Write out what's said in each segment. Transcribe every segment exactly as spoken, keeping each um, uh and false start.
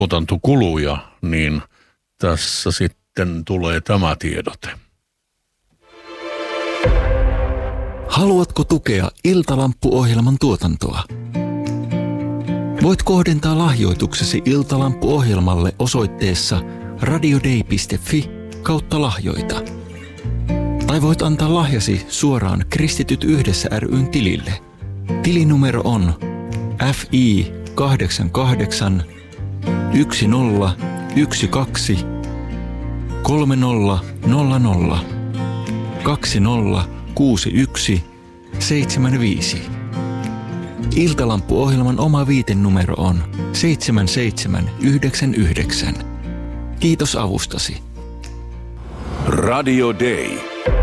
tuotantokuluja, niin tässä sitten tulee tämä tiedote. Haluatko tukea Iltalampu-ohjelman tuotantoa? Voit kohdentaa lahjoituksesi Iltalampu-ohjelmalle osoitteessa radiodei piste fi kautta lahjoita. Tai voit antaa lahjasi suoraan Kristityt yhdessä ry:n tilille. Tilinumero on F I kahdeksan kahdeksan yksi nolla yksi kaksi kolme nolla nolla nolla kaksi nolla kuusi yksi seitsemän viisi. Iltalampu-ohjelman oma viitenumero on seitsemän seitsemän yhdeksän yhdeksän. Kiitos avustasi. Radio Day.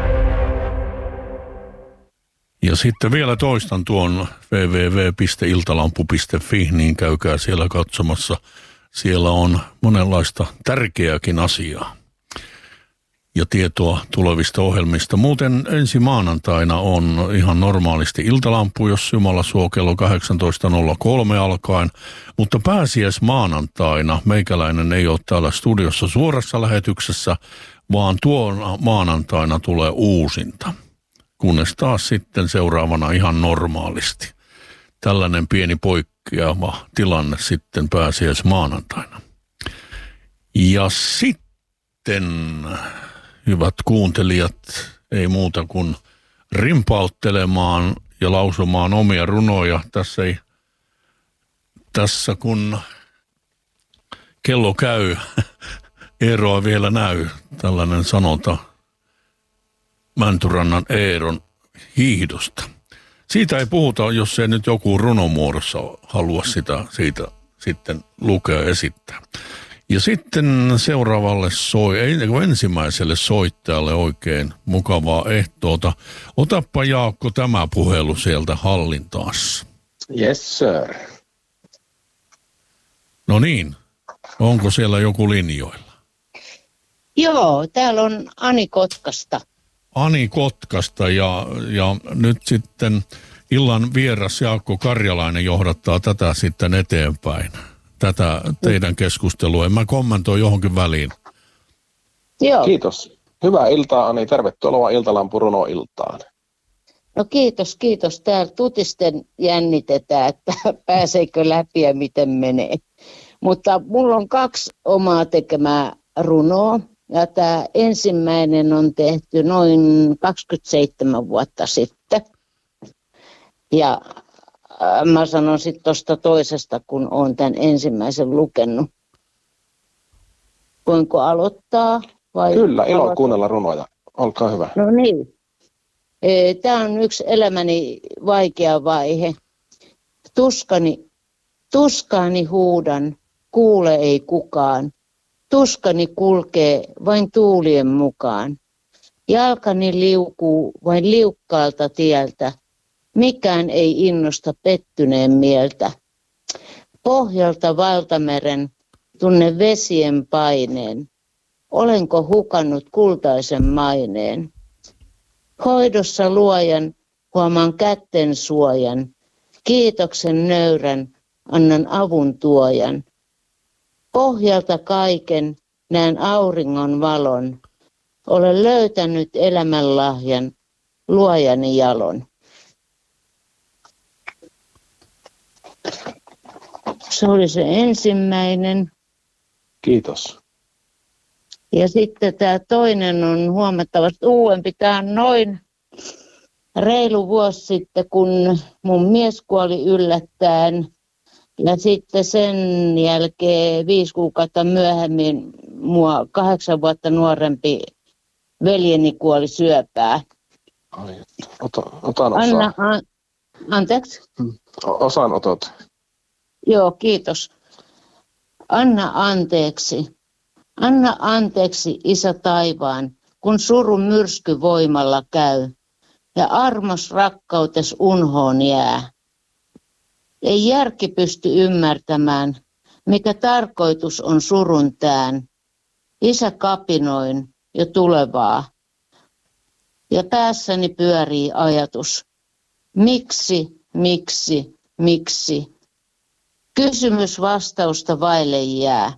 Ja sitten vielä toistan tuon double-u double-u double-u piste iltalampu piste fi, niin käykää siellä katsomassa. Siellä on monenlaista tärkeääkin asiaa ja tietoa tulevista ohjelmista. Muuten ensi maanantaina on ihan normaalisti Iltalampu, jos Jumala suo, kello kahdeksantoista nolla kolme alkaen. Mutta pääsiäis maanantaina meikäläinen ei ole täällä studiossa suorassa lähetyksessä, vaan tuona maanantaina tulee uusinta. Kunnes taas sitten seuraavana ihan normaalisti. Tällainen pieni poikkeava tilanne sitten pääsiäis maanantaina. Ja sitten, hyvät kuuntelijat, ei muuta kuin rimpauttelemaan ja lausumaan omia runoja. Tässä ei, tässä kun kello käy, Eeroa vielä näy, tällainen sanonta Mäntyrannan Eeron hiihdosta. Siitä ei puhuta, jos ei nyt joku runomuodossa halua sitä siitä sitten lukea esittää. Ja sitten seuraavalle soi, ei ensimmäiselle soittajalle oikein mukavaa ehtoota. Otappa Jaakko tämä puhelu sieltä hallintaassa. Yes sir. No niin, onko siellä joku linjoilla? Joo, täällä on Ani Kotkasta. Ani Kotkasta ja, ja nyt sitten illan vieras Jaakko Karjalainen johdattaa tätä sitten eteenpäin. Tätä teidän keskustelua. En mä kommentoi johonkin väliin. Joo. Kiitos. Hyvää iltaa, Ani. Tervetuloa Iltalampu runoiltaan. No kiitos, kiitos. Täällä tutisten jännitetään, että pääseekö läpi ja miten menee. Mutta mulla on kaksi omaa tekemää runoa. Ja tämä ensimmäinen on tehty noin kaksikymmentäseitsemän vuotta sitten. Ja mä sanon sitten tuosta toisesta, kun olen tämän ensimmäisen lukenut. Voinko aloittaa? Vai Kyllä, ilo aloittaa? Kuunnella runoja. Olkaa hyvä. No niin. Tämä on yksi elämäni vaikea vaihe. Tuskani, tuskaani huudan, kuule ei kukaan. Tuskani kulkee vain tuulien mukaan. Jalkani liukuu vain liukkaalta tieltä. Mikään ei innosta pettyneen mieltä. Pohjalta valtameren tunne vesien paineen. Olenko hukannut kultaisen maineen? Hoidossa luojan huomaan kätten suojan. Kiitoksen nöyrän annan avun tuojan. Pohjalta kaiken näen auringon valon. Olen löytänyt elämänlahjan luojani jalon. Se oli se ensimmäinen. Kiitos. Ja sitten tämä toinen on huomattavasti uudempi. Tämä on noin reilu vuosi sitten, kun mun mies kuoli yllättäen. Ja sitten sen jälkeen viisi kuukautta myöhemmin mua kahdeksan vuotta nuorempi veljeni kuoli syöpää. Ai, ota, otan osaa. Anna, an, anteeksi? Osaan otot. Joo, kiitos. Anna anteeksi. Anna anteeksi, Isä taivaan, kun surun myrsky voimalla käy. Ja armos rakkautes unhoon jää. Ei järki pysty ymmärtämään, mikä tarkoitus on surun tään. Isä kapinoin jo tulevaa. Ja päässäni pyörii ajatus. Miksi, miksi, miksi? Kysymys vastausta vaille jää.